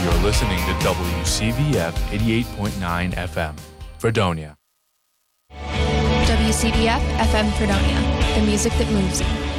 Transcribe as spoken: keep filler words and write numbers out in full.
You're listening to W C V F eighty-eight point nine F M, Fredonia. W C V F F M Fredonia, the music that moves you.